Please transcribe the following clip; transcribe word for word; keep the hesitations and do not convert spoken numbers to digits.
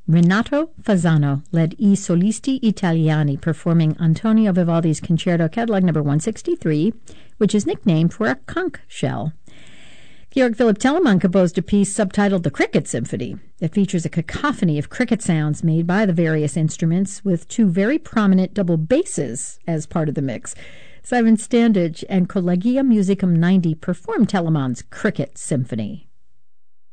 Renato Fasano led I Solisti Italiani performing Antonio Vivaldi's Concerto Catalog number one sixty-three, which is nicknamed for a conch shell. Georg Philipp Telemann composed a piece subtitled The Cricket Symphony. It features a cacophony of cricket sounds made by the various instruments, with two very prominent double basses as part of the mix. Simon Standage and Collegium Musicum ninety performed Telemann's Cricket Symphony.